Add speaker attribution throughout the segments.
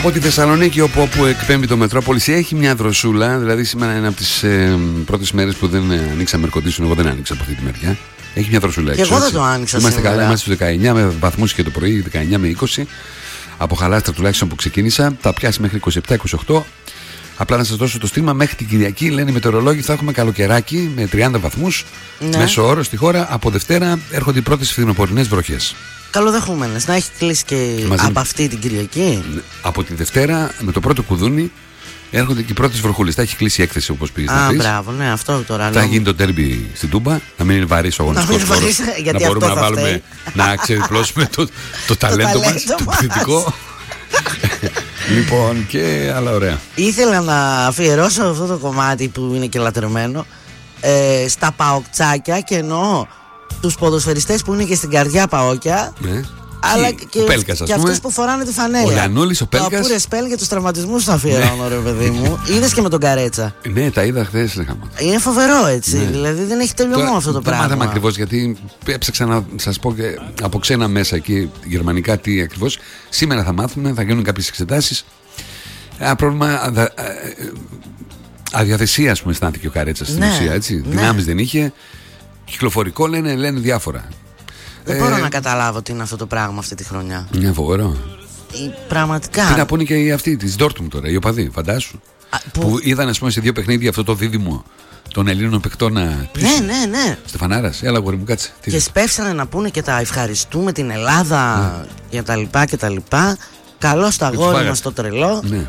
Speaker 1: Από τη Θεσσαλονίκη, όπου εκπέμπει το Μετρόπολης, έχει μια δροσούλα. Δηλαδή, σήμερα είναι από τις πρώτες μέρες που δεν ανοίξαμε air condition. Εγώ δεν άνοιξα από αυτή τη μεριά. Έχει μια δροσούλα έξω.
Speaker 2: Και εγώ δεν το άνοιξα.
Speaker 1: Είμαστε καλά, είμαστε στους 19 με βαθμούς και το πρωί, 19 με 20. Από χαλάστρα τουλάχιστον που ξεκίνησα. Θα πιάσει μέχρι 27-28. Απλά να σας δώσω το στίγμα, μέχρι την Κυριακή λένε οι μετεωρολόγοι θα έχουμε καλοκαιράκι με 30 βαθμούς. Ναι. Μέσο όρο στη χώρα. Από Δευτέρα έρχονται οι πρώτες φθινοπορεινές βροχές.
Speaker 2: Καλοδεχούμενες. Να έχει κλείσει και από αυτή την Κυριακή.
Speaker 1: Από τη Δευτέρα με το πρώτο κουδούνι έρχονται και οι πρώτες βροχούλες. Θα έχει κλείσει η έκθεση όπως πήγες να πεις.
Speaker 2: Μπράβο, ναι, αυτό τώρα.
Speaker 1: Θα γίνει το τέρμπι στην Τούμπα. Να μην είναι βαρύς ο αγωνιστικός χώρος. Να μπορούμε να βάλουμε, να ξεδιπλώσουμε το ταλέντο μας, το πληθυντικό. Λοιπόν, και άλλα ωραία.
Speaker 2: Ήθελα να αφιερώσω αυτό το κομμάτι που είναι και λατρεμένο στα παοκτσάκια, και εννοώ τους ποδοσφαιριστές που είναι και στην καρδιά παόκια. Ναι. Αλλά και αυτούς που φοράνε τη φανέλα.
Speaker 1: Ο Λιανούλης, ο Πέλκας.
Speaker 2: Το Απούρε Σπέλ για τους τραυματισμούς θα αφιερώνω, ρε παιδί μου. Είδες και με τον Καρέτσα.
Speaker 1: Ναι, τα είδα χθες.
Speaker 2: Είναι φοβερό, έτσι. Ναι. Δηλαδή δεν έχει τελειωμό αυτό το πράγμα.
Speaker 1: Δεν μάθαμε ακριβώς, γιατί έψαξα να σας πω και από ξένα μέσα εκεί γερμανικά τι ακριβώς. Σήμερα θα μάθουμε, θα γίνουν κάποιες εξετάσεις. Ένα πρόβλημα αδιαθεσία, ας πούμε, αισθάνθηκε ο Καρέτσας στην ουσία. Έτσι. Ναι. Δυνάμεις δεν είχε. Κυκλοφορικό λένε διάφορα.
Speaker 2: Δεν μπορώ να καταλάβω τι είναι αυτό το πράγμα αυτή τη χρονιά.
Speaker 1: Είναι φοβερό.
Speaker 2: Πραγματικά.
Speaker 1: Τι να πούνε και αυτοί τη Ντόρτμουντ τώρα, οι οπαδοί, φαντάσου. Που είδαν, ας πούμε, σε 2 παιχνίδια αυτό το δίδυμο των Ελλήνων παικτών.
Speaker 2: Ναι.
Speaker 1: Στεφανάρας, έλα γόρι μου, κάτσε.
Speaker 2: Και σπεύσανε να πούνε και τα ευχαριστούμε την Ελλάδα και τα λοιπά. Καλώς το αγόρι μας το τρελό.
Speaker 1: Ναι.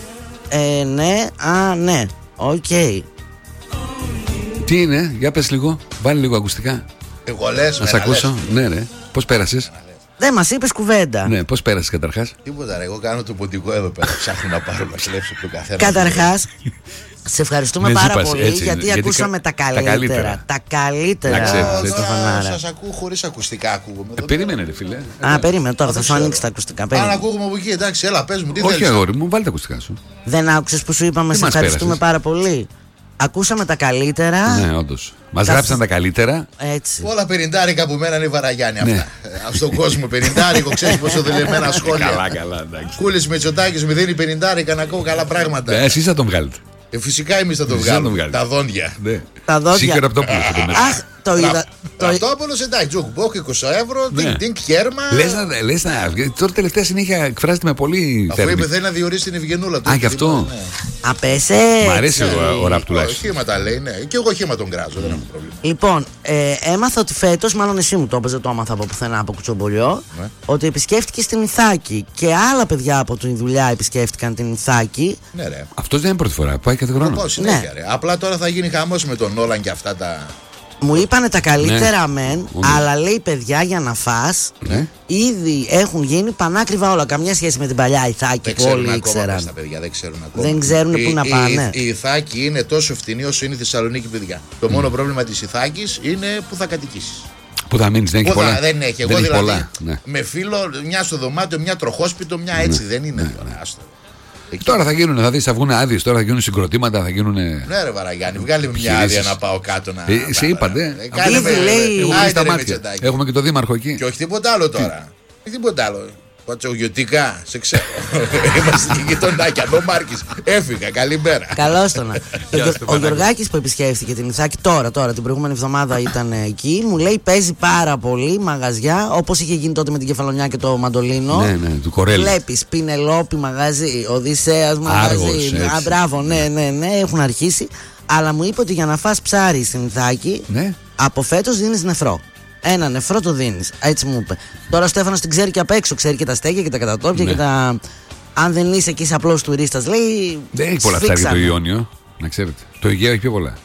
Speaker 2: Ναι. Οκ.
Speaker 1: Τι είναι, για πες λίγο, βάλει λίγο ακουστικά.
Speaker 3: Εγώ λες,
Speaker 1: να σ' ακούσω. Ναι, ρε. Πώς πέρασες?
Speaker 2: Δεν μας είπες κουβέντα.
Speaker 1: Ναι, πώς πέρασες καταρχάς?
Speaker 3: Τίποτα, ρε. Εγώ κάνω το ποντικό εδώ πέρα. Ψάχνω να πάρω να κλέψω από το καθένα.
Speaker 2: Καταρχάς, σε ευχαριστούμε πάρα πολύ, γιατί ακούσαμε τα καλύτερα. Τα καλύτερα.
Speaker 3: Σας ακούω χωρίς ακουστικά, ακούγομαι.
Speaker 1: Περίμενε, ρε φίλε.
Speaker 2: Περίμενε τώρα, θα σου ανοίξει τα ακουστικά.
Speaker 3: Αν ακούγομαι από εκεί, εντάξει, έλα, πες μου, τι θέλεις.
Speaker 1: Όχι, αγόρι μου, βάλει τα ακουστικά σου.
Speaker 2: Δεν άκουσες που σου είπαμε, σε ευχαριστούμε πάρα πολύ? Ακούσαμε τα καλύτερα.
Speaker 1: Ναι, όντως. Μας γράψαν τα καλύτερα.
Speaker 2: Έτσι.
Speaker 3: Όλα 50 που μένανε η Βαραγιάννη αυτά. Στον κόσμο 50, ξέρεις πόσο δηλεμένα σχόλια.
Speaker 1: Καλά, εντάξει.
Speaker 3: Κούλης Μητσοτάκης μου δίνει 50 να ακούω καλά πράγματα.
Speaker 1: Εσείς θα τον βγάλετε.
Speaker 3: Φυσικά εμείς θα τον βγάλουμε. Τα δόντια.
Speaker 2: Τα δόντια.
Speaker 1: Σικεραπτόπουλος θα τον μέσα.
Speaker 2: Αχ, το είδα.
Speaker 3: Ραπτόπουλος, εντάξει, τζουκμπόκ 20 ευρώ, τινκ χέρμα.
Speaker 1: Λες να. Τώρα τελευταία συνέχεια εκφράζεται με πολύ
Speaker 3: θέρμη. Αφού είπε θέλει να διορίσει την Ευγενούλα του.
Speaker 1: Α, γι' αυτό.
Speaker 2: Απέσε.
Speaker 1: Μ' αρέσει ο ραπ τουλάχιστον.
Speaker 3: Χήματα λέει, ναι. Και εγώ χήμα τον κράζω, δεν έχω πρόβλημα.
Speaker 2: Λοιπόν, έμαθα ότι φέτος, μάλλον εσύ μου το έπαιζε, το άμαθα από πουθενά από κουτσομπολιό, ότι επισκέφτηκε στην Ιθάκη. Και άλλα παιδιά από τη δουλειά επισκέφτηκαν την Ιθάκη.
Speaker 3: Ναι, ρε.
Speaker 1: Αυτό δεν είναι πρώτη φορά, πάει κάθε χρόνο.
Speaker 3: Συνέχεια, ρε. Απλά τώρα θα γίνει χαμός με τον Όλαν και αυτά τα.
Speaker 2: Μου είπανε τα καλύτερα μεν, αλλά λέει παιδιά για να φας, ήδη έχουν γίνει πανάκριβα όλα. Καμιά σχέση με την παλιά Ιθάκη που όλοι ήξεραν.
Speaker 3: Τα παιδιά δεν ξέρουν ακόμα.
Speaker 2: Δεν ξέρουν πού να πάνε.
Speaker 3: Η Ιθάκη είναι τόσο φτηνή όσο είναι η Θεσσαλονίκη, παιδιά. Το μόνο πρόβλημα της Ιθάκης είναι που θα κατοικήσεις.
Speaker 1: Που θα μείνεις, δεν έχει πολλά.
Speaker 3: Δεν έχει. Εγώ δηλαδή με φίλο, μια στο δωμάτιο, μια τροχόσπιτο, μια έτσι δεν είναι.
Speaker 1: Τώρα θα γίνουν, θα δεις, θα βγουν άδειες, τώρα θα γίνουν συγκροτήματα, θα γίνουν.
Speaker 3: Ναι, ρε Βαραγιάννη, βγάλει μια άδεια να πάω κάτω να.
Speaker 1: Σε είπατε.
Speaker 2: Έχουμε
Speaker 1: στα μάτια. Έχουμε και το δήμαρχο εκεί.
Speaker 3: Και όχι τίποτα άλλο τώρα. Όχι τίποτα άλλο. Πατσογιωτικά, σε ξέρω. Είμαστε γειτονάκια, εδώ Μάρκης. Έφυγα, καλημέρα.
Speaker 2: Καλώς τον. Ο Γιωργάκης που επισκέφθηκε την Ιθάκη τώρα, την προηγούμενη εβδομάδα ήταν εκεί. Μου λέει παίζει πάρα πολύ μαγαζιά, όπως είχε γίνει τότε με την Κεφαλονιά και το Μαντολίνο.
Speaker 1: Ναι, του Κορέλη.
Speaker 2: Βλέπεις Πινελόπη μαγαζί, Οδυσσέας μαγαζί. Μπράβο, ναι, έχουν αρχίσει. Αλλά μου είπε ότι για να φας ψάρι στην Ιθάκη, από φέτος δίνεις νεφρό. Ένα νεφρό το δίνεις. Έτσι μου είπε. Τώρα ο Στέφανος την ξέρει και απ' έξω. Ξέρει και τα στέκια και τα κατατόπια και τα. Αν δεν είσαι εκεί, είσαι απλός τουρίστας, λέει.
Speaker 1: Δεν έχει πολλά ψάρια το Ιόνιο, να ξέρετε. Το Αιγαίο έχει πιο πολλά.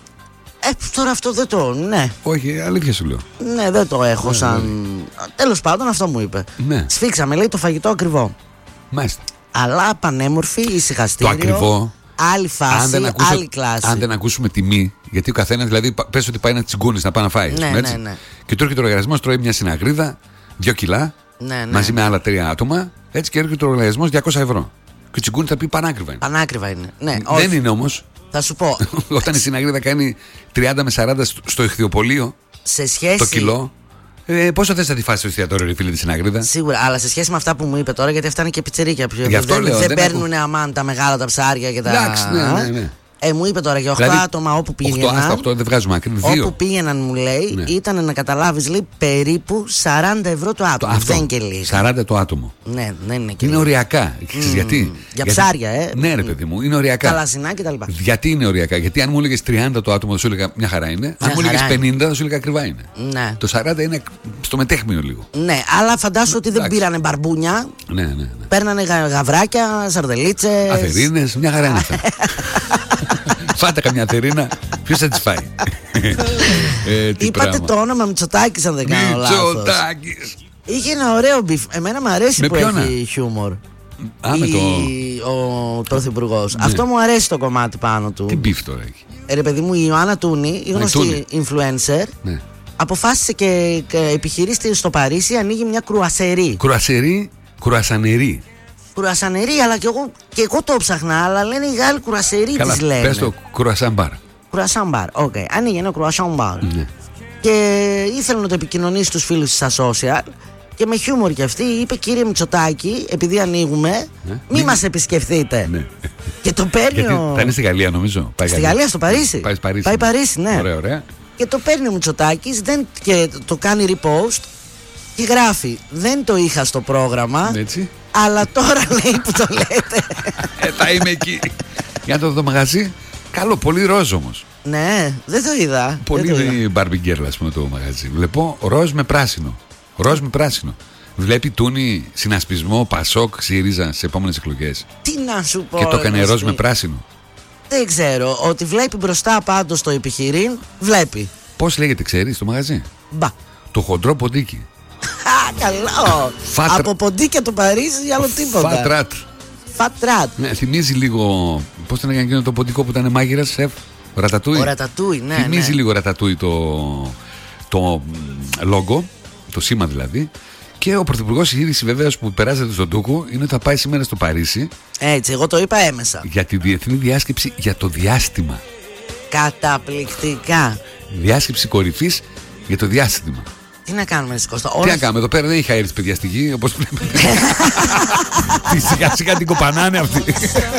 Speaker 2: Τώρα αυτό δεν το. Ναι.
Speaker 1: Όχι, αλήθεια σου λέω.
Speaker 2: Ναι, δεν το έχω σαν. Τέλος πάντων, αυτό μου είπε.
Speaker 1: Ναι.
Speaker 2: Σφίξαμε, λέει, το φαγητό ακριβό.
Speaker 1: Μάλιστα.
Speaker 2: Αλλά πανέμορφη, ησυχαστήριο.
Speaker 1: Το ακριβό.
Speaker 2: Άλλη φάση, άλλη κλάση.
Speaker 1: Αν δεν ακούσουμε τιμή, γιατί ο καθένας, δηλαδή, πες ότι πάει να τσιγκούνεις να πάει να φάει.
Speaker 2: Ναι.
Speaker 1: Και του έρχεται ο λογαριασμός, τρώει μια συναγρίδα, 2 κιλά, μαζί με άλλα 3 άτομα, έτσι και έρχεται ο λογαριασμός 200 ευρώ. Και ο τσιγκούνι θα πει πανάκριβα είναι.
Speaker 2: Πανάκριβα είναι. Ναι,
Speaker 1: δεν είναι όμως.
Speaker 2: Θα σου πω.
Speaker 1: Όταν η συναγρίδα κάνει 30 με 40 στο ηχθιοπωλείο,
Speaker 2: σε σχέση.
Speaker 1: το κιλό. Πόσο θες να τη φάσει το εστιατόριο, ρε φίλε, στην Αγρίδα?
Speaker 2: Σίγουρα, αλλά σε σχέση με αυτά που μου είπε τώρα, γιατί αυτά είναι και πιτσιρίκια. Δεν παίρνουν αμάν τα μεγάλα τα ψάρια και τα.
Speaker 1: Εντάξει, ναι.
Speaker 2: Μου είπε τώρα για 8 άτομα όπου πήγαιναν.
Speaker 1: 8 δεν βγάζουμε άκρη.
Speaker 2: Όπου πήγαιναν, μου λέει, ήταν να καταλάβεις, λέει, περίπου 40 ευρώ το άτομο. Δεν είναι και λίγο.
Speaker 1: 40 το άτομο.
Speaker 2: Ναι, δεν είναι και
Speaker 1: είναι οριακά. Ξέρεις γιατί?
Speaker 2: Για ψάρια,
Speaker 1: Ναι, ρε παιδί μου, είναι οριακά.
Speaker 2: Καλασινά κτλ.
Speaker 1: Γιατί είναι οριακά? Γιατί αν μου έλεγες 30 το άτομο, θα σου έλεγα μια χαρά είναι. Αν μου έλεγες 50, θα σου έλεγα ακριβά είναι.
Speaker 2: Ναι.
Speaker 1: Το 40 είναι στο μετέχμιο λίγο.
Speaker 2: Ναι, αλλά φαντάσου ότι δεν πήρανε μπαρμπούνια.
Speaker 1: Ναι.
Speaker 2: Παίρνανε γαβράκια, σαρδελίτσες.
Speaker 1: Αφερίνες, μια χαρά είναι αυτά. Φάτε καμιά θερίνα, ποιος θα τις φάει?
Speaker 2: Είπατε το όνομα Μητσοτάκης, αν δεν κάνω λάθος.
Speaker 1: Μητσοτάκης.
Speaker 2: Είχε ένα ωραίο μπιφ. Εμένα μου αρέσει που έχει χιούμορ. Ο πρωθυπουργός. Αυτό μου αρέσει το κομμάτι πάνω του.
Speaker 1: Τι μπιφ τώρα έχει?
Speaker 2: Ρε παιδί μου, η Ιωάννα Τούνη, η γνωστή influencer, αποφάσισε και επιχειρήσει στο Παρίσι, ανοίγει μια κρουασερί.
Speaker 1: Κουρασανερί.
Speaker 2: Κουρασανερί, αλλά και εγώ το ψαχνά, αλλά λένε οι Γάλλοι κουρασερί της λένε.
Speaker 1: Πες το κουρασάν μπαρ.
Speaker 2: Κουρασάν μπαρ, οκ. Ανοίγει ένα κουρασάν μπαρ. Και ήθελε να το επικοινωνήσει στους φίλους στα social. Και με χιούμορ κι αυτή είπε: κύριε Μητσοτάκη, επειδή ανοίγουμε, μη μας επισκεφθείτε.
Speaker 1: Ναι.
Speaker 2: Και το παίρνει.
Speaker 1: Θα είναι στη Γαλλία, νομίζω.
Speaker 2: Στη Γαλλία, στο Παρίσι. Πάει Παρίσι, ναι.
Speaker 1: Ωραία.
Speaker 2: Και το παίρνει ο Μητσοτάκης και το κάνει repost και γράφει: δεν το είχα στο πρόγραμμα.
Speaker 1: Έτσι.
Speaker 2: Αλλά τώρα λέει που το λέτε.
Speaker 1: Θα είμαι εκεί. Για να το δω μαγαζί. Καλό, πολύ ροζ όμως.
Speaker 2: Ναι, δεν το είδα.
Speaker 1: Πολύ μπαρμπιγκέρλα, ας πούμε, το μαγαζί. Βλέπω ροζ με πράσινο. Βλέπει Τούνη συνασπισμό Πασόκ ΣΥΡΙΖΑ σε επόμενες εκλογές.
Speaker 2: Τι να σου πω.
Speaker 1: Και το έκανε ροζ με πράσινο.
Speaker 2: Δεν ξέρω. Ότι βλέπει μπροστά πάντως το επιχειρήν, βλέπει.
Speaker 1: Πώς λέγεται, ξέρεις, το μαγαζί?
Speaker 2: Μπα.
Speaker 1: Το χοντρό ποντίκι.
Speaker 2: Καλό. Από ποντίκια του Παρίσι, άλλο τίποτα. Φατράτ.
Speaker 1: Ναι, θυμίζει λίγο. Πώς ήταν εκείνο το ποντικό που ήταν μάγειρας, σεφ? Ο
Speaker 2: Ρατατούι, ναι.
Speaker 1: Θυμίζει λίγο Ρατατούι το λόγο, το σήμα δηλαδή. Και ο πρωθυπουργός, η είδηση βεβαίως που περάσατε στον Τούκο είναι ότι θα πάει σήμερα στο Παρίσι.
Speaker 2: Έτσι, εγώ το είπα έμεσα.
Speaker 1: Για τη διεθνή διάσκεψη για το διάστημα.
Speaker 2: Καταπληκτικά.
Speaker 1: Διάσκεψη κορυφής για το διάστημα.
Speaker 2: Τι να κάνουμε, Κώστα?
Speaker 1: Τι να κάνουμε, εδώ πέρα δεν είχα έρθει παιδιά στη γη, όπως βλέπετε. Σιγά σιγά την κοπανάνε αυτή.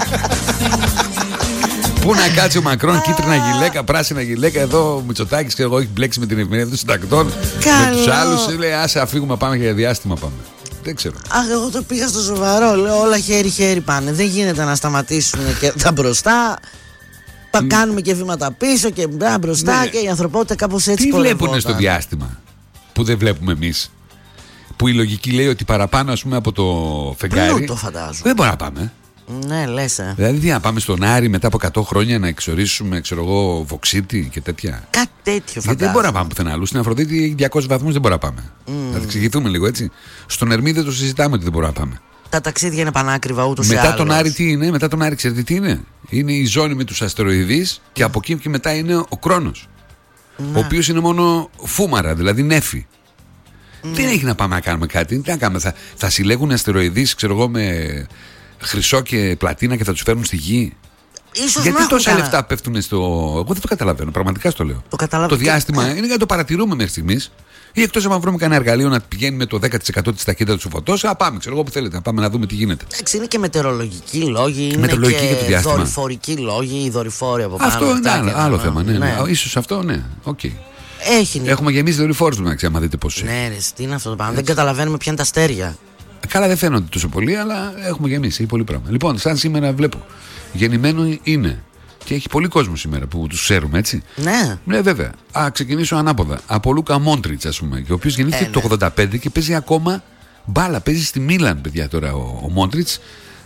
Speaker 1: Πού να κάτσει ο Μακρόν, κίτρινα γυλαίκα, πράσινα γυλαίκα. Εδώ ο Μητσοτάκης και εγώ έχει μπλέξει με την ευημερία των συντακτών. Με τους άλλους λέει: άσε αφήγουμε, πάμε για διάστημα πάμε. Δεν ξέρω.
Speaker 2: Αχ, εγώ το πήγα στο σοβαρό. Λέω όλα χέρι-χέρι πάνε. Δεν γίνεται να σταματήσουν και τα μπροστά. Κάνουμε και βήματα πίσω και μπροστά, και η ανθρωπότητα κάπως έτσι.
Speaker 1: Τι βλέπουν στο διάστημα που δεν βλέπουμε εμείς? Που η λογική λέει ότι παραπάνω, ας πούμε, από το φεγγάρι.
Speaker 2: Πλούτο, φαντάζομαι.
Speaker 1: Δεν μπορούμε να πάμε.
Speaker 2: Ναι, λες.
Speaker 1: Δηλαδή, τι να πάμε στον Άρη μετά από 100 χρόνια να εξορίσουμε, ξέρω εγώ, Βοξίτη και τέτοια?
Speaker 2: Κάτι τέτοιο, φαντάζομαι.
Speaker 1: Γιατί δεν μπορούμε να πάμε πουθενά αλλού. Στην Αφροδίτη 200 βαθμούς δεν μπορούμε να πάμε. Να τα εξηγηθούμε λίγο έτσι. Στον Ερμή δεν το συζητάμε ότι δεν μπορούμε να πάμε.
Speaker 2: Τα ταξίδια είναι πανάκριβα ούτως ή άλλως.
Speaker 1: Μετά τον Άρη τι είναι? Μετά τον Άρη, ξέρετε τι είναι? Είναι η ζώνη με τους αστεροειδείς και από εκεί και μετά είναι ο Κρόνος. Ο οποίος είναι μόνο φούμαρα, δηλαδή νέφη. Δεν έχει να πάμε να κάνουμε κάτι. Τι να κάνουμε, θα συλλέγουν αστεροειδείς, ξέρω εγώ, με χρυσό και πλατίνα και θα τους φέρουν στη γη?
Speaker 2: Ίσως
Speaker 1: γιατί τόσα λεφτά πέφτουν στο. Εγώ δεν το καταλαβαίνω, πραγματικά στο λέω. Το διάστημα είναι για να το παρατηρούμε μέχρι στιγμής. Ή εκτός αν βρούμε κανένα εργαλείο να πηγαίνει με το 10% της ταχύτητας του φωτός, πάμε, ξέρω εγώ που θέλετε, να πάμε να δούμε τι γίνεται.
Speaker 2: Εντάξει, είναι και μετεωρολογικοί λόγοι, είναι και δορυφορικοί λόγοι, οι δορυφόροι από πάνω.
Speaker 1: Αυτό είναι άλλο θέμα, ναι. Ίσως αυτό, ναι, οκ. Έχουμε γεμίσει δορυφόρους του, άμα δείτε πώς.
Speaker 2: Ναι, ρε, τι είναι αυτό το πράγμα. Δεν καταλαβαίνουμε ποια είναι τα αστέρια.
Speaker 1: Καλά, δεν φαίνονται τόσο πολύ, αλλά έχουμε γεμίσει, έχει πολύ πράγμα. Λοιπόν, σαν σήμερα βλέπω, γεννημένο είναι. Και έχει πολύ κόσμο σήμερα που τους ξέρουμε, έτσι.
Speaker 2: Ναι.
Speaker 1: Ναι, βέβαια. Ξεκινήσω ανάποδα. Από Λούκα Μόντριτς, ας πούμε, ο οποίος γεννήθηκε το 85 και παίζει ακόμα μπάλα. Παίζει στη Μίλαν, παιδιά, τώρα ο Μόντριτς.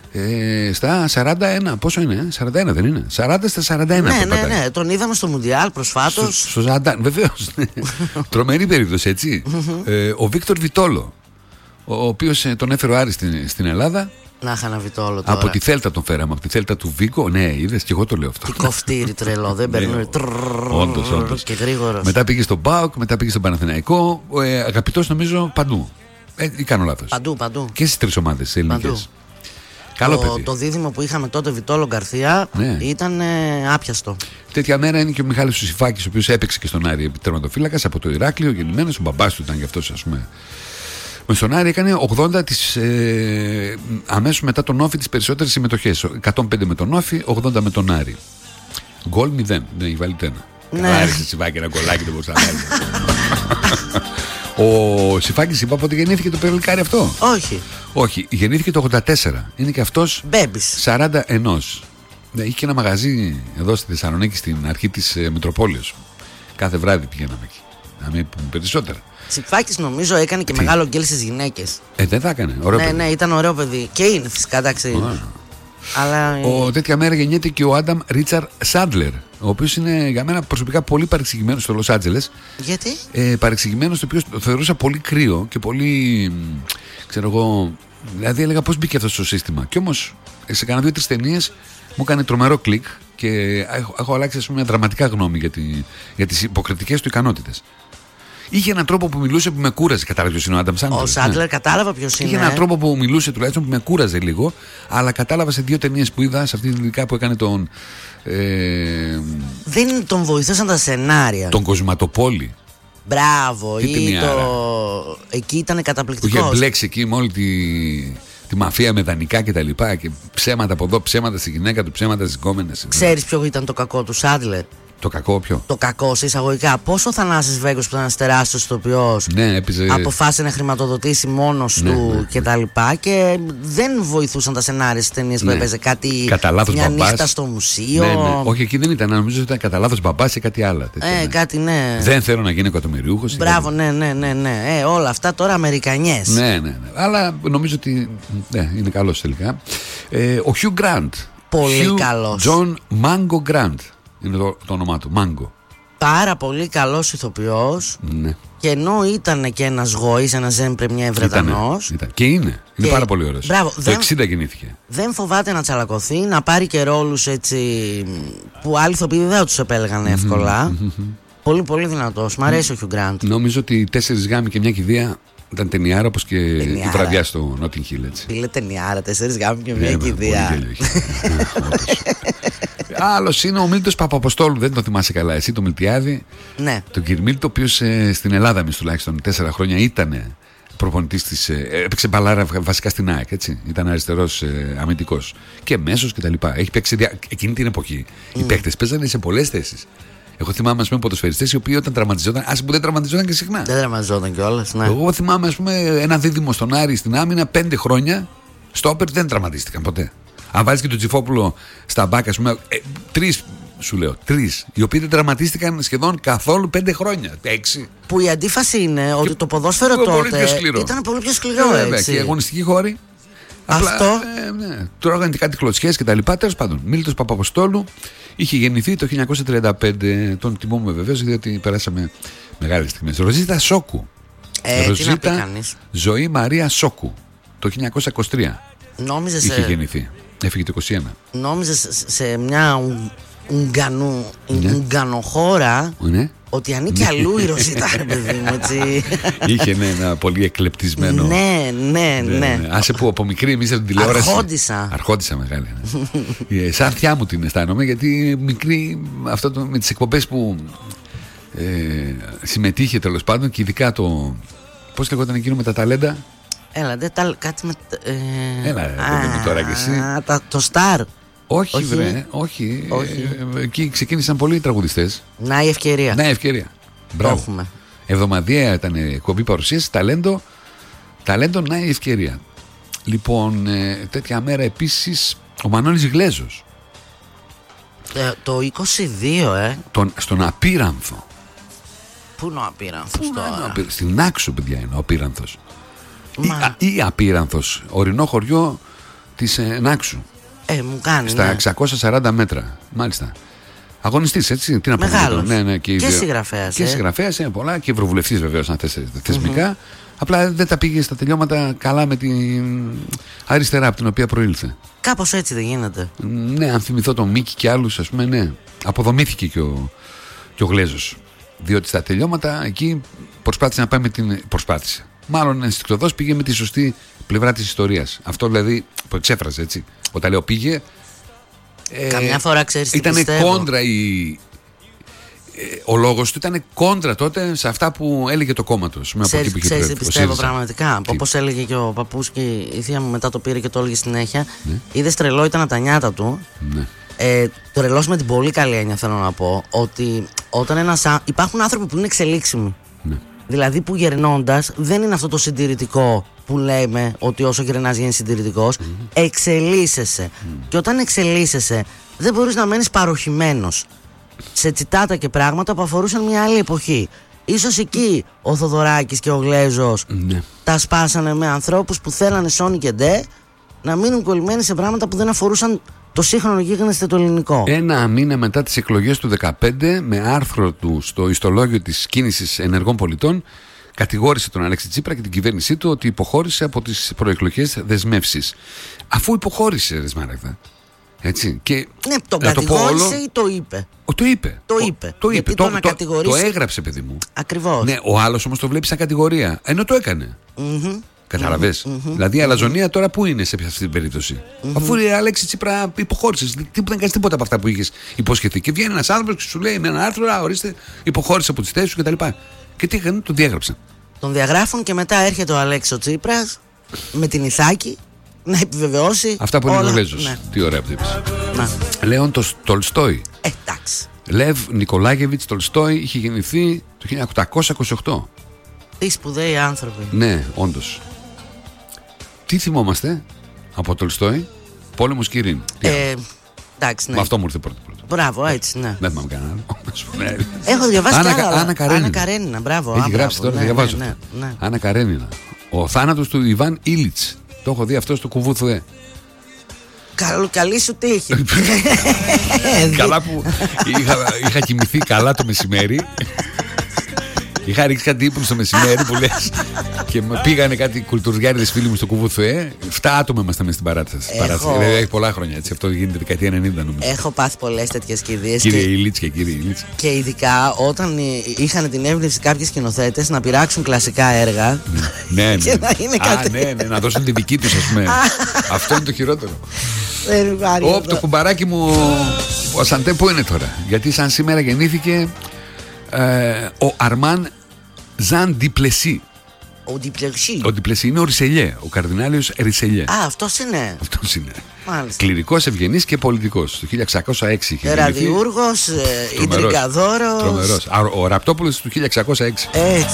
Speaker 1: Στα 41, πόσο είναι, 41 δεν είναι? 40 στα 41.
Speaker 2: Ναι, τον είδαμε στο Μουντιάλ προσφάτως.
Speaker 1: Στο Ζαντάν, βεβαίως. Τρομερή περίπτωση, έτσι. Ο Βίκτορ Βιτόλο, ο οποίος τον έφερε ο Άρης στην Ελλάδα.
Speaker 2: Να είχα ένα Βιτόλο τώρα.
Speaker 1: Από τη Θέλτα τον φέραμε, από τη Θέλτα του Βίκο. Ναι, είδες, και εγώ το λέω αυτό.
Speaker 2: Τι κοφτήρι τρελό, δεν παίρνει.
Speaker 1: Όντως.
Speaker 2: Και γρήγορος.
Speaker 1: Μετά πήγε στον ΠΑΟΚ, μετά πήγε στον Παναθηναϊκό. Αγαπητός νομίζω παντού. Ή κάνω λάθος?
Speaker 2: Παντού.
Speaker 1: Και στις τρεις ομάδες ελληνικές.
Speaker 2: Το δίδυμο που είχαμε τότε, Βιτόλο Γκαρθία, ήταν άπιαστο.
Speaker 1: Τέτοια μέρα είναι και ο Μιχάλης ο Σιφάκης, ο οποίος έπαιξε και στον Άρη τερματοφύλακας από το Ηράκλειο, γεννημένος. Ο μπαμπάς του ήταν γι' αυτός, ας πούμε. Με στον Άρη έκανε 80 αμέσως μετά τον Όφη τις περισσότερες συμμετοχές. 105 με τον Όφη, 80 με τον Άρη. Γκολ 0, δεν έχει βάλει τένα. Άρισε Σιφάκη ένα γκολάκι, δεν μπορούσα να βάλει. Ο Σιφάκης είπα πότε γεννήθηκε το περιλικάρι αυτό? Όχι, γεννήθηκε το 84. Είναι και αυτός
Speaker 2: Μπέμπης.
Speaker 1: 41. Είχε και ένα μαγαζί εδώ στη Θεσσαλονίκη στην αρχή της Μητροπόλεως. Κάθε βράδυ πηγαίναμε εκεί. Να μην πούμε περισσότερα.
Speaker 2: Σιφάκης νομίζω έκανε και μεγάλο γκέλ στις γυναίκες.
Speaker 1: Δεν θα έκανε. Ωραίο παιδί.
Speaker 2: Ναι, ήταν ωραίο παιδί. Και είναι φυσικά, εντάξει. Αλλά...
Speaker 1: τέτοια μέρα γεννιέται και ο Άνταμ Ρίτσαρ Σάντλερ, ο οποίος είναι για μένα προσωπικά πολύ παρεξηγημένος στο Λος Άντζελες.
Speaker 2: Γιατί?
Speaker 1: Παρεξηγημένος, το οποίο το θεωρούσα πολύ κρύο και πολύ, ξέρω εγώ, δηλαδή έλεγα πώς μπήκε αυτό στο σύστημα. Και όμως σε κάνα 2-3 ταινίες μου έκανε τρομερό κλικ και έχω αλλάξει, ας πούμε, μια δραματικά γνώμη για τις υποκριτικές του ικανότητες. Είχε έναν τρόπο που μιλούσε που με κούραζε. Κατάλαβε ποιος είναι ο Άνταμ Σάντλερ?
Speaker 2: Ο Σάντλερ, κατάλαβα ποιος είναι.
Speaker 1: Είχε έναν τρόπο που μιλούσε τουλάχιστον που με κούραζε λίγο, αλλά κατάλαβα σε 2 ταινίες που είδα, σε αυτή την ειδικά που έκανε τον.
Speaker 2: Δεν τον βοηθούσαν τα σενάρια.
Speaker 1: Τον Κοσματοπόλη.
Speaker 2: Μπράβο, εκεί ήταν καταπληκτικός.
Speaker 1: Που είχε μπλέξει εκεί με όλη τη μαφία με δανεικά και τα λοιπά. Και ψέματα από εδώ, ψέματα στη γυναίκα του, ψέματα στις γκόμενες.
Speaker 2: Ξέρεις ποιο ήταν το κακό του Σάντλερ?
Speaker 1: Το κακό ποιο?
Speaker 2: Το κακό σε εισαγωγικά. Πόσο ο Θανάσης Βέγκος, που ήταν ένας τεράστιος ηθοποιός, αποφάσισε να χρηματοδοτήσει μόνος του κτλ. Και δεν βοηθούσαν τα σενάρια στις ταινίες που έπαιζε κάτι. Μια νύχτα στο μουσείο.
Speaker 1: Όχι, εκεί δεν ήταν. Νομίζω ότι ήταν κατά λάθος μπαμπάς και κάτι άλλο.
Speaker 2: Κάτι, ναι.
Speaker 1: Δεν θέλω να γίνω εκατομμυριούχος.
Speaker 2: Μπράβο, ναι. Όλα αυτά τώρα Αμερικανιές.
Speaker 1: Ναι. Αλλά νομίζω ότι είναι καλός τελικά. Ο Hugh Grant.
Speaker 2: Πολύ καλός.
Speaker 1: John Mango Grant. Είναι το όνομά του, Μάγκο.
Speaker 2: Πάρα πολύ καλός ηθοποιός.
Speaker 1: Ναι.
Speaker 2: Και ενώ ήταν και ένας γοής, ένας Ζεν Πρεμιέ Βρετανός.
Speaker 1: Και είναι πάρα πολύ ωραίος.
Speaker 2: Μπράβο,
Speaker 1: το 60 γεννήθηκε.
Speaker 2: Δεν φοβάται να τσαλακωθεί, να πάρει και ρόλους έτσι που άλλοι ηθοποιοί δεν τους επέλεγαν εύκολα. Πολύ πολύ δυνατός. Μ' αρέσει ο Hugh Grant.
Speaker 1: Νομίζω ότι 4 γάμοι και μια κηδεία ήταν ταινιάρα, όπως και η βραδιά στο Notting Hill.
Speaker 2: Τι λέει ταινιάρα, 4 γάμοι και μια κηδεία.
Speaker 1: Άλλος είναι ο Μίλτος Παπαποστόλου, δεν το θυμάσαι καλά εσύ, το Μιλτιάδη.
Speaker 2: Ναι.
Speaker 1: Τον κύριο Μίλτο, ο οποίος στην Ελλάδα εμείς τουλάχιστον 4 χρόνια ήταν προπονητής της. Έπαιξε μπαλάρα βασικά στην ΑΕΚ, έτσι. Ήταν αριστερός αμυντικός και μέσος κτλ. Έχει παίξει εκείνη την εποχή. Οι παίκτες παίζανε σε πολλές θέσεις. Εγώ θυμάμαι, ας πούμε, ποδοσφαιριστές οι οποίοι όταν τραυματιζόταν, που δεν τραυματιζόταν και συχνά.
Speaker 2: Δεν τραυματιζόταν κιόλας, ναι.
Speaker 1: Εγώ θυμάμαι, ας πούμε, ένα δίδυμο στον Άρη στην άμυνα 5 χρόνια. Στόπερ δεν τραυματίστηκαν ποτέ. Αν βάλεις και τον Τζιφόπουλο στα μπάκα, ας πούμε, 3 σου λέω, 3, οι οποίοι δεν τραυματίστηκαν σχεδόν καθόλου 5 χρόνια. 6.
Speaker 2: Που η αντίφαση είναι ότι το ποδόσφαιρο τότε ήταν πολύ πιο σκληρό.
Speaker 1: Βέβαια, και οι αγωνιστικοί χώροι.
Speaker 2: Αυτό.
Speaker 1: Τρώγανε και κάτι κλωτσιές και τα λοιπά. Τέλος πάντων, Μίλτος Παπαποστόλου είχε γεννηθεί το 1935. Τον τιμούμε βεβαίως, διότι περάσαμε μεγάλες στιγμές. Ροζίτα Σόκου. Ροζίτα Ζωή Μαρία Σόκου. Το 1923 είχε γεννηθεί. Έφυγε το 21.
Speaker 2: Νόμιζε σε μια Ουγγανοχώρα ότι ανήκει αλλού η Ροζίτα, ρε παιδί μου, έτσι.
Speaker 1: Είχε ένα πολύ εκλεπτισμένο.
Speaker 2: Ναι.
Speaker 1: Άσε που από μικρή εμείς από την τηλεόραση.
Speaker 2: Αρχόντισα
Speaker 1: μεγάλη. Σαν θιά μου την αισθάνομαι, γιατί μικρή με τις εκπομπές που συμμετείχε τέλος πάντων, και ειδικά το. Πώς λεγόταν εκείνο με τα ταλέντα?
Speaker 2: Έλα, κάτι με.
Speaker 1: Έλα, τώρα κι εσύ.
Speaker 2: Το Σταρ.
Speaker 1: Όχι, βρε, όχι. Εκεί ξεκίνησαν πολλοί τραγουδιστές.
Speaker 2: Να η ευκαιρία.
Speaker 1: Μπράβο. Εβδομαδιαία ήταν εκπομπή παρουσίαση. Ταλέντο, να η ευκαιρία. Λοιπόν, τέτοια μέρα επίσης ο Μανώλης Γλέζος.
Speaker 2: Το 22,
Speaker 1: Στον Απίρανθο.
Speaker 2: Πού είναι ο Απίρανθος τώρα?
Speaker 1: Στην Άξο, παιδιά, είναι ο Απίρανθος. Ή Απίρανθος, ορεινό χωριό της Νάξου.
Speaker 2: Μου κάνει.
Speaker 1: Στα 640 μέτρα, μάλιστα. Αγωνιστής, έτσι. Τι να πω.
Speaker 2: Μεγάλος.
Speaker 1: Ναι,
Speaker 2: και συγγραφέας.
Speaker 1: Και συγγραφέας, πολλά. Και ευρωβουλευτής βεβαίως, αν θες θεσμικά. Απλά δεν τα πήγε στα τελειώματα καλά με την αριστερά από την οποία προήλθε.
Speaker 2: Κάπως έτσι δεν γίνεται.
Speaker 1: Ναι, αν θυμηθώ τον Μίκη και άλλους, ας πούμε, ναι. Αποδομήθηκε και ο Γλέζος. Διότι στα τελειώματα εκεί προσπάθησε να πάει με την. Προσπάθησε. μάλλον ενστικτωδώς πήγε με τη σωστή πλευρά της ιστορίας. Αυτό δηλαδή που εξέφρασε, έτσι. Όταν λέω πήγε.
Speaker 2: Καμιά φορά ξέρεις τι
Speaker 1: ήταν
Speaker 2: πιστεύω.
Speaker 1: Κόντρα ο λόγος του ήταν κόντρα τότε σε αυτά που έλεγε το κόμμα του.
Speaker 2: Ξέρεις τι πιστεύω πραγματικά. Όπως έλεγε και ο παππούς και η θεία μου μετά το πήρε και το έλεγε συνέχεια. Ναι. Είδες, τρελό ήταν από τα νιάτα του. Ναι. Τρελός με την πολύ καλή έννοια, θέλω να πω, ότι όταν υπάρχουν άνθρωποι που είναι εξελίξιμοι. Ναι. Δηλαδή που γερνώντας δεν είναι αυτό το συντηρητικό που λέμε ότι όσο γερνάς γίνεις συντηρητικός. Εξελίσσεσαι. Και όταν εξελίσσεσαι δεν μπορείς να μένεις παροχημένος σε τσιτάτα και πράγματα που αφορούσαν μια άλλη εποχή. Ίσως εκεί ο Θοδωράκης και ο Γλέζος τα σπάσανε με ανθρώπους που θέλανε σόνι και ντε να μείνουν κολλημένοι σε πράγματα που δεν αφορούσαν το σύγχρονο γίγνεσθε το ελληνικό.
Speaker 1: Ένα μήνα μετά τις εκλογές του 2015, με άρθρο του στο ιστολόγιο της κίνησης ενεργών πολιτών, κατηγόρησε τον Αλέξη Τσίπρα και την κυβέρνησή του ότι υποχώρησε από τις προεκλογικές δεσμεύσεις. Αφού υποχώρησε, ρε Σμάραγδα. Έτσι. Και
Speaker 2: ναι, τον κατηγόρησε ή το είπε.
Speaker 1: Το είπε.
Speaker 2: Το είπε.
Speaker 1: Το έγραψε, παιδί μου.
Speaker 2: Ακριβώς.
Speaker 1: Ναι, ο άλλος όμως το βλέπει σαν κατηγορία. Ενώ το έκανε. Καταλαβες. Δηλαδή η αλαζονία τώρα πού είναι σε αυτή την περίπτωση. Αφού η Αλέξη Τσίπρα υποχώρησε. Δεν κάνεις τίποτα από αυτά που είχες υποσχεθεί. Και βγαίνει ένας άνθρωπος και σου λέει με ένα άρθρο, ορίστε, υποχώρησε από τις θέσεις σου κτλ. Και τι έκανε, τον διέγραψαν.
Speaker 2: Τον διαγράφουν και μετά έρχεται ο Αλέξης Τσίπρας με την Ιθάκη να επιβεβαιώσει.
Speaker 1: Αυτά που είναι ο Γλέζος. Ναι. Τι ωραία που είπες. Λέον Τολστόι.
Speaker 2: Εντάξει.
Speaker 1: Λεβ Νικολάγεβιτς Τολστόι είχε γεννηθεί το 1828.
Speaker 2: Τι σπουδαίοι άνθρωποι.
Speaker 1: Ναι, όντως. Τι θυμόμαστε από Τολστόι? Πόλεμος Κυρίν.
Speaker 2: Εντάξει, ναι.
Speaker 1: Με αυτό μου ήρθε πρώτο.
Speaker 2: Μπράβο, έτσι, ναι.
Speaker 1: Δεν θυμάμαι κανένα.
Speaker 2: Έχω διαβάσει κι άλλα.
Speaker 1: Άννα
Speaker 2: Καρένινα, μπράβο.
Speaker 1: Έχει γράψει τώρα, διαβάζω. Άννα Καρένινα. Ο θάνατος του Ιβάν Ήλιτς. Το έχω δει αυτό στο Κουβούθουε.
Speaker 2: Καλή σου τύχη.
Speaker 1: Καλά που είχα κοιμηθεί καλά το μεσημέρι. Είχα ρίξει κάτι ύπνο στο μεσημέρι που λες. Και πήγανε κάτι κουλτουριάριδες φίλοι μου στο Κουβούθουε. 7 άτομα ήμασταν μέσα στην παράσταση. Έχει πολλά χρόνια έτσι. Αυτό γίνεται δεκαετία 90 νομίζω.
Speaker 2: Έχω πάθει πολλές τέτοιες κηδείες.
Speaker 1: Κύριε Ηλίτς και κύριε Ηλίτς.
Speaker 2: Και ειδικά όταν είχαν την έμπνευση κάποιοι σκηνοθέτες να πειράξουν κλασικά έργα.
Speaker 1: Ναι.
Speaker 2: Και να είναι κάτι.
Speaker 1: Ναι, να δώσουν τη δική τους, ας πούμε. Αυτό είναι το χειρότερο. Το κουμπαράκι μου, ο Σαντέ πού είναι τώρα? Γιατί σαν σήμερα γεννήθηκε ο Αρμάν Ζαν Ντιπλεσί. Ο Ντιπλεσί είναι ο Ρισελιέ, ο καρδινάλιος Ρισελιέ.
Speaker 2: Αυτός είναι.
Speaker 1: Κληρικός, ευγενής και πολιτικός. Το 1606 είχε γεννηθεί.
Speaker 2: Ραδιούργος, ιντρικαδόρος.
Speaker 1: Τρομερός. Ο Ραπτόπουλος του 1606.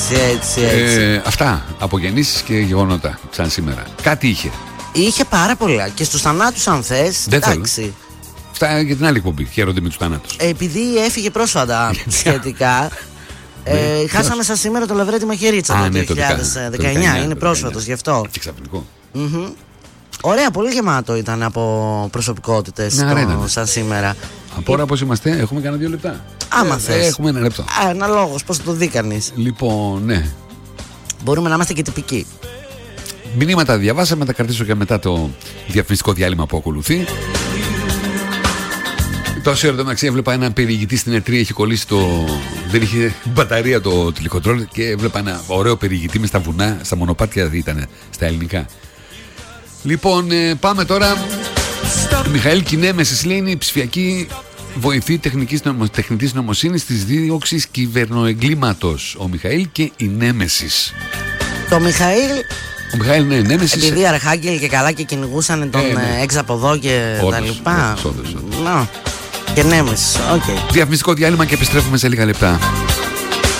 Speaker 2: Έτσι.
Speaker 1: Αυτά από γεννήσεις και γεγονότα σαν σήμερα. Κάτι είχε.
Speaker 2: Είχε πάρα πολλά και στους θανάτους αν θες.
Speaker 1: Δεν εντάξει. Αυτά για την άλλη εκπομπή. Χαίρονται με τους θανάτους.
Speaker 2: Επειδή έφυγε πρόσφατα σχετικά. Χάσαμε σαν σήμερα το Λαβρέντι Μαχαιρίτσα το 2019. Είναι πρόσφατος γι' αυτό.
Speaker 1: Και ξαφνικό.
Speaker 2: Ωραία, πολύ γεμάτο ήταν από προσωπικότητες σαν σήμερα.
Speaker 1: Από ώρα πώς είμαστε, έχουμε κανένα 2 λεπτά.
Speaker 2: Άμα θες.
Speaker 1: Έχουμε 1 λεπτό.
Speaker 2: Αναλόγως, πώς το δει κανείς.
Speaker 1: Λοιπόν, ναι.
Speaker 2: Μπορούμε να είμαστε και τυπικοί.
Speaker 1: Μηνύματα διαβάσαμε, τα κρατήσω και μετά το διαφημιστικό διάλειμμα που ακολουθεί. Τόση ώρα μεταξύ έβλεπα έναν περιηγητή στην E3, έχει κολλήσει δεν είχε μπαταρία το τηλεκοντρόλ και έβλεπα ένα ωραίο περιηγητή με στα βουνά, στα μονοπάτια ήταν στα ελληνικά. Λοιπόν, πάμε τώρα. Ο Μιχαήλ Κινέμεσης λέει είναι η ψηφιακή βοηθή τεχνητής νοημοσύνης της δίωξης κυβερνοεγκλήματος. Ο Μιχαήλ και η Νέμεσης.
Speaker 2: Το Μιχαήλ.
Speaker 1: Ο Μιχαήλ είναι Νέμεσης.
Speaker 2: Επειδή Αρχάγγελ και καλά και κυνηγούσαν τον έξω από εδώ και τα λοιπά. Και Νέμεσης, οκ.
Speaker 1: Διαφημιστικό διάλειμμα και επιστρέφουμε σε λίγα λεπτά.